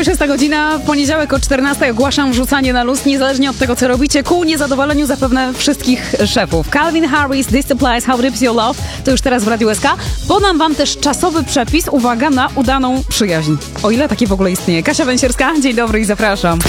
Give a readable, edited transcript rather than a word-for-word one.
6 godzina, poniedziałek o 14 ogłaszam wrzucanie na luz, niezależnie od tego, co robicie, ku niezadowoleniu zapewne wszystkich szefów. Calvin Harris, This Supplies, How Deep Is Your Love, to już teraz w Radiu SK. Podam wam też czasowy przepis, uwaga, na udaną przyjaźń. O ile takie w ogóle istnieje. Kasia Węsierska, dzień dobry i zapraszam.